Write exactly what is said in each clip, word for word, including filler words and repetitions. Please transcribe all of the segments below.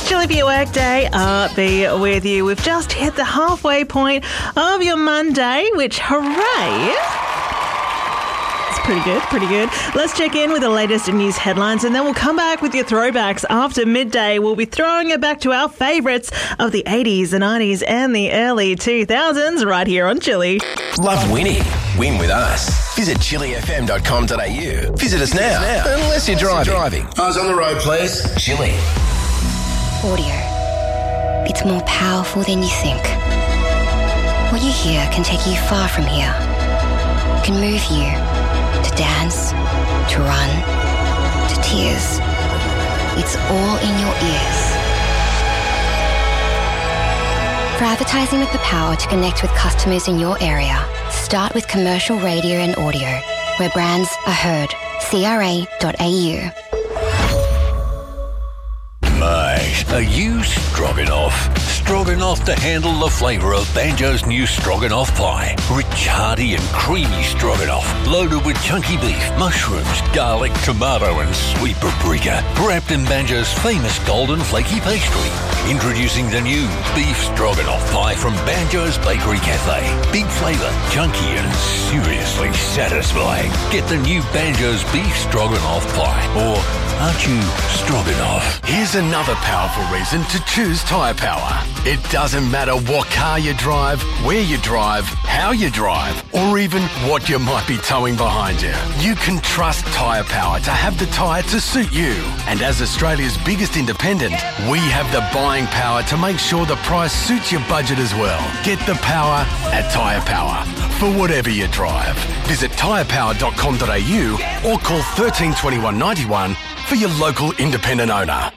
It's Chilli for your workday. I'll be with you. We've just hit the halfway point of your Monday, which, hooray! It's pretty good, pretty good. Let's check in with the latest news headlines and then we'll come back with your throwbacks after midday. We'll be throwing it back to our favourites of the eighties, the nineties and the early two thousands right here on Chilli. Love winning? Win with us. Visit chilli f m dot com dot a u. Visit us now, unless you're driving. driving. Eyes on the road, please. Chilli. Audio. It's more powerful than you think. What you hear can take you far from here. It can move you to dance, to run, to tears. It's all in your ears. For advertising with the power to connect with customers in your area, start with commercial radio and audio, where brands are heard. c r a dot a u. Mate, are you stroganoff? Stroganoff to handle the flavour of Banjo's new stroganoff pie. Rich, hearty and creamy stroganoff, loaded with chunky beef, mushrooms, garlic, tomato and sweet paprika, wrapped in Banjo's famous golden flaky pastry. Introducing the new beef stroganoff pie from Banjo's Bakery Cafe. Big flavour, chunky and seriously satisfying. Get the new Banjo's beef stroganoff pie. Or aren't you stroganoff? Here's another powerful reason to choose Tyre Power. It doesn't matter what car you drive, where you drive, how you drive, or even what you might be towing behind you. You can trust Tyre Power to have the tyre to suit you. And as Australia's biggest independent, we have the buying power to make sure the price suits your budget as well. Get the power at Tyre Power for whatever you drive. Visit tyre power dot com dot a u or call thirteen twenty-one ninety-one for your local independent owner.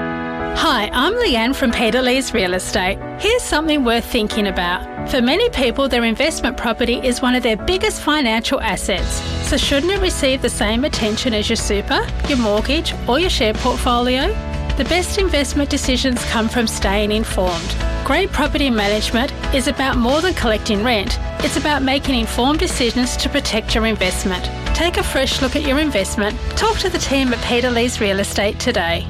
Hi, I'm Leanne from Peter Lee's Real Estate. Here's something worth thinking about. For many people, their investment property is one of their biggest financial assets. So shouldn't it receive the same attention as your super, your mortgage or your share portfolio? The best investment decisions come from staying informed. Great property management is about more than collecting rent. It's about making informed decisions to protect your investment. Take a fresh look at your investment. Talk to the team at Peter Lee's Real Estate today.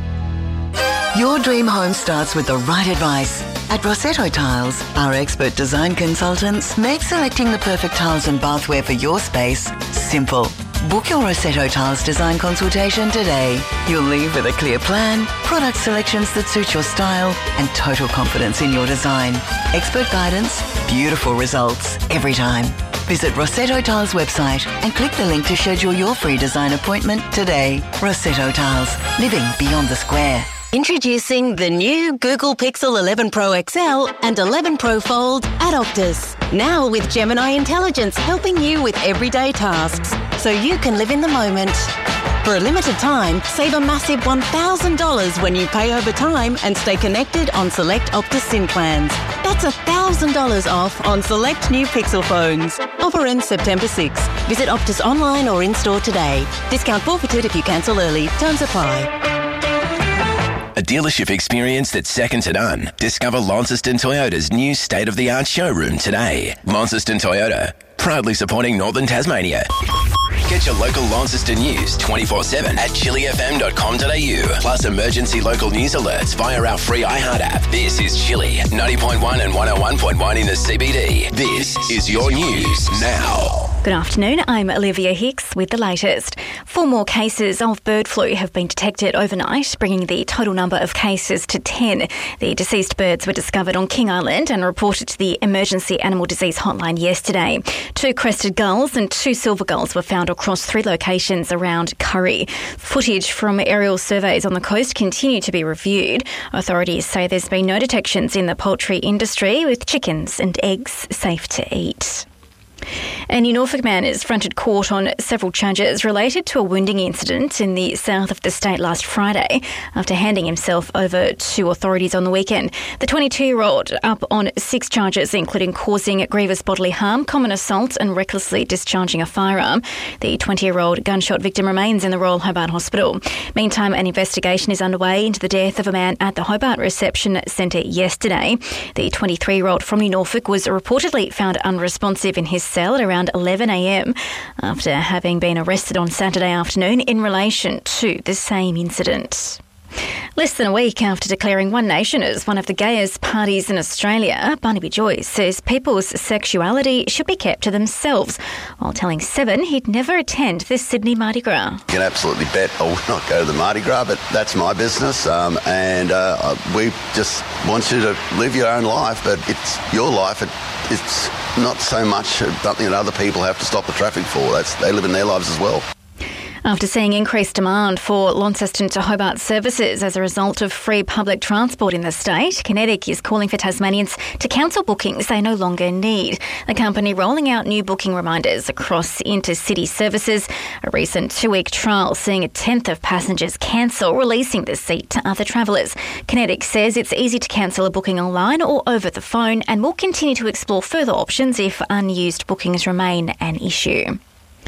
Your dream home starts with the right advice. At Rossetto Tiles, our expert design consultants make selecting the perfect tiles and bathware for your space simple. Book your Rossetto Tiles design consultation today. You'll leave with a clear plan, product selections that suit your style, and total confidence in your design. Expert guidance, beautiful results every time. Visit Rossetto Tiles website and click the link to schedule your free design appointment today. Rossetto Tiles, living beyond the square. Introducing the new Google Pixel eleven Pro X L and eleven Pro Fold at Optus. Now with Gemini Intelligence helping you with everyday tasks, so you can live in the moment. For a limited time, save a massive one thousand dollars when you pay over time and stay connected on select Optus SIM plans. That's one thousand dollars off on select new Pixel phones. Offer ends September sixth. Visit Optus online or in-store today. Discount forfeited if you cancel early. Terms apply. A dealership experience that's second to none. Discover Launceston Toyota's new state-of-the-art showroom today. Launceston Toyota, proudly supporting Northern Tasmania. Get your local Launceston news twenty-four seven at chilli f m dot com dot a u. Plus emergency local news alerts via our free iHeart app. This is Chilli, ninety point one and one oh one point one in the C B D. This is your news now. Good afternoon, I'm Olivia Hicks with the latest. Four more cases of bird flu have been detected overnight, bringing the total number of cases to ten. The deceased birds were discovered on King Island and reported to the Emergency Animal Disease Hotline yesterday. Two crested gulls and two silver gulls were found across three locations around Curry. Footage from aerial surveys on the coast continue to be reviewed. Authorities say there's been no detections in the poultry industry, with chickens and eggs safe to eat. A New Norfolk man is fronted court on several charges related to a wounding incident in the south of the state last Friday after handing himself over to authorities on the weekend. The twenty-two-year-old up on six charges, including causing grievous bodily harm, common assault and recklessly discharging a firearm. The twenty-year-old gunshot victim remains in the Royal Hobart Hospital. Meantime, an investigation is underway into the death of a man at the Hobart Reception Centre yesterday. The twenty-three-year-old from New Norfolk was reportedly found unresponsive in his cell at around eleven a m after having been arrested on Saturday afternoon in relation to the same incident. Less than a week after declaring One Nation as one of the gayest parties in Australia, Barnaby Joyce says people's sexuality should be kept to themselves, while telling Seven he'd never attend the Sydney Mardi Gras. You can absolutely bet I will not go to the Mardi Gras, but that's my business, um, and uh, we just want you to live your own life, but it's your life. It, it's not so much something that other people have to stop the traffic for. That's, they live in their lives as well. After seeing increased demand for Launceston to Hobart services as a result of free public transport in the state, Kinetic is calling for Tasmanians to cancel bookings they no longer need. The company rolling out new booking reminders across intercity services. A recent two-week trial seeing a tenth of passengers cancel, releasing the seat to other travellers. Kinetic says it's easy to cancel a booking online or over the phone and will continue to explore further options if unused bookings remain an issue.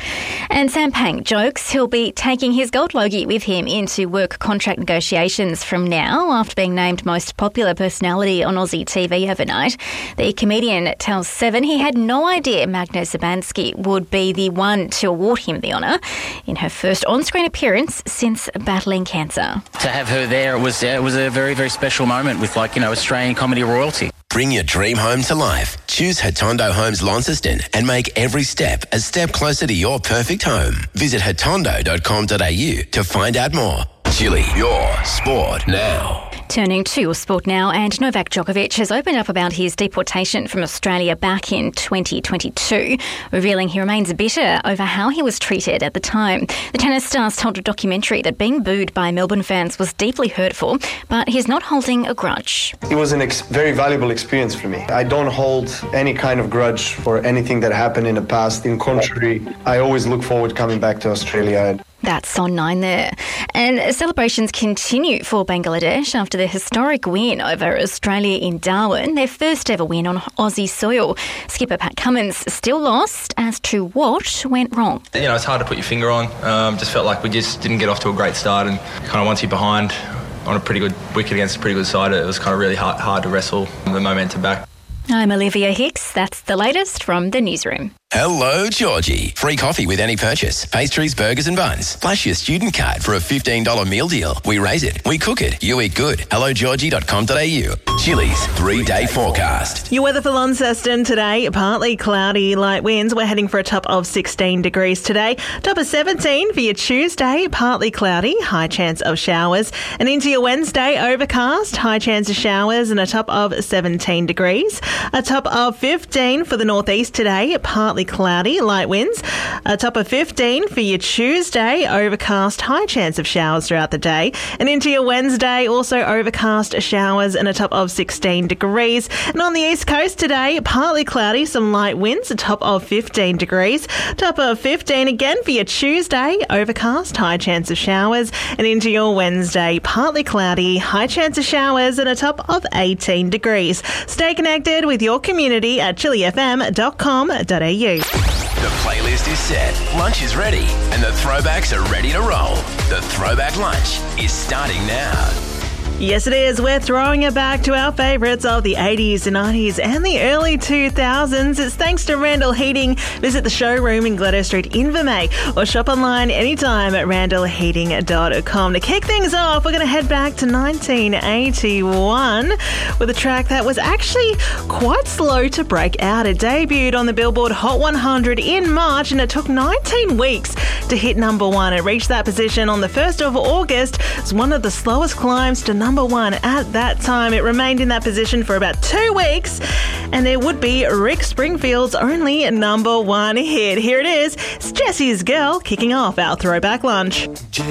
And Sam Pang jokes he'll be taking his gold logie with him into work contract negotiations from now after being named most popular personality on Aussie T V overnight. The comedian tells Seven he had no idea Magda Szubanski would be the one to award him the honour in her first on-screen appearance since battling cancer. To have her there, it was, uh, it was a very, very special moment with, like, you know, Australian comedy royalty. Bring your dream home to life. Choose Hatondo Homes Launceston and make every step a step closer to your perfect home. Visit hatondo dot com dot a u to find out more. Chili, your sport now. Turning to your sport now, and Novak Djokovic has opened up about his deportation from Australia back in twenty twenty-two, revealing he remains bitter over how he was treated at the time. The tennis star told a documentary that being booed by Melbourne fans was deeply hurtful, but he's not holding a grudge. It was a ex- very valuable experience for me. I don't hold any kind of grudge for anything that happened in the past. In contrary, I always look forward to coming back to Australia. That's on nine there. And celebrations continue for Bangladesh after their historic win over Australia in Darwin, their first ever win on Aussie soil. Skipper Pat Cummins still lost as to what went wrong. You know, it's hard to put your finger on. Um, just felt like we just didn't get off to a great start, and kind of once you're behind on a pretty good wicket against a pretty good side, it was kind of really hard, hard to wrestle the momentum back. I'm Olivia Hicks. That's the latest from the newsroom. Hello, Georgie. Free coffee with any purchase. Pastries, burgers and buns. Flash your student card for a fifteen dollars meal deal. We raise it. We cook it. You eat good. hello georgie dot com dot a u. Chili's three-day forecast. Your weather for Launceston today, partly cloudy, light winds. We're heading for a top of sixteen degrees today. Top of seventeen for your Tuesday, partly cloudy, high chance of showers. And into your Wednesday, overcast, high chance of showers and a top of seventeen degrees. A top of fifteen for the northeast today, partly cloudy, light winds. A top of fifteen for your Tuesday, overcast, high chance of showers throughout the day. And into your Wednesday, also overcast, showers and a top of sixteen degrees. And on the east coast today, partly cloudy, some light winds, a top of fifteen degrees. Top of fifteen again for your Tuesday, overcast, high chance of showers. And into your Wednesday, partly cloudy, high chance of showers and a top of eighteen degrees. Stay connected with your community at chili f m dot com dot a u. The playlist is set, lunch is ready, and the throwbacks are ready to roll. The Throwback Lunch is starting now. Yes, it is. We're throwing it back to our favourites of the eighties, nineties and the early two thousands. It's thanks to Randall Heating. Visit the showroom in Gladys Street, Invermay, or shop online anytime at randall heating dot com. To kick things off, we're going to head back to nineteen eighty-one with a track that was actually quite slow to break out. It debuted on the Billboard Hot one hundred in March, and it took nineteen weeks to hit number one. It reached that position on the first of August. It's one of the slowest climbs to number one at that time. It remained in that position for about two weeks, and it would be Rick Springfield's only number one hit. Here it is. It's Jesse's Girl kicking off our Throwback Lunch.